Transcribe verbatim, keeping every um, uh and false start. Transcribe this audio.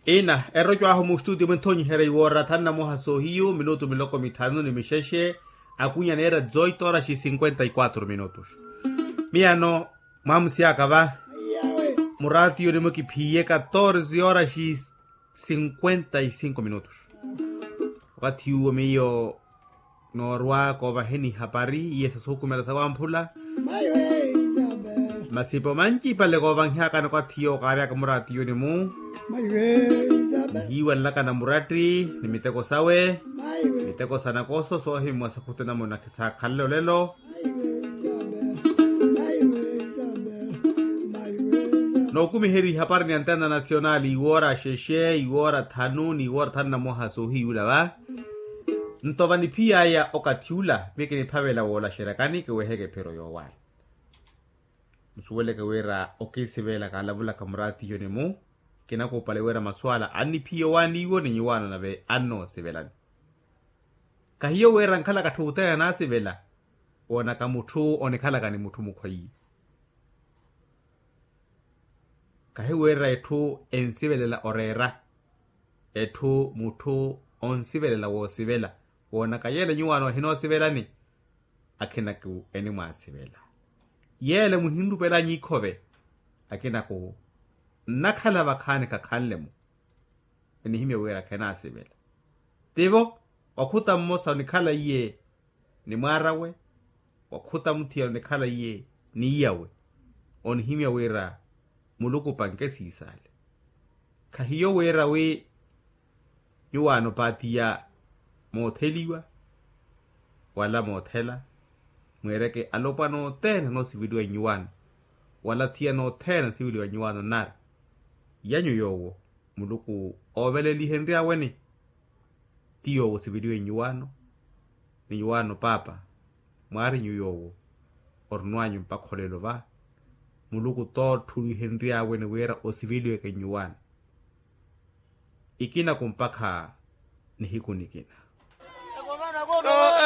Ina, erojwa ho mu studio mtonyi here iwora tanna moha so hiyo minuto miloko mitano ni misheshe akunya nera dezoito horas e cinquenta e quatro minutos. Miano mamsi akava murati yore mo kipie catorze horas e cinquenta e cinco minutos. Wakati huo meyo norwa kova heni habari yesa sokumela sawampula masipo manchi pale kova nhaka no katio kare kamurati yore mo hiwan laka na murati ni miteko sawe miteko sanakoso so hi mwasa kutena mona kisa kalle lelo no kumi heri habari ni antena nationali iwora sheshe iwora tanu ni iwora tanna moha so hi ulawa ntovani pia ya okatiula mekeni pavela wola sherakani ke wehege pero yo wan msuwele ke wera okisivela ka lavula kamurati yone mo kina ko palewera maswala ani pio wani woni yiwana nabe anno sivelani kahiyo wera nkala katuta ya na sivela ona kamutu onekala kani mutu mukhoyi kahiyo wera etu ensivelela orera etu mutu onsivelela wo sivela ona kayele yiwana hino sivelani akina ku eni mwa sivela yele muhindu pela nyikove akina ku nakhala bakhane kakhanlemo eni hime wera kana sibela tivo wakhuta mmosa nikhala iye ni mwarawe wakhuta mthia nikhala iye ni yawe on hime wera muluku pankesi isale kahiyo wera we yuwano patia motheliwa wala mothela mwereke alopano tena no sividu nyuwan wala tia no tena sividu nyuwan nar yanyo yowo muluku oveleli henri aweni tiyo wo sividu nyuwano ni nyuwano papa mwari nyuyowo ornwanyu mpakholelo va muluku to thuli henri aweni wera o sividu ke nyuwan ikina kumpaka ni hikunikina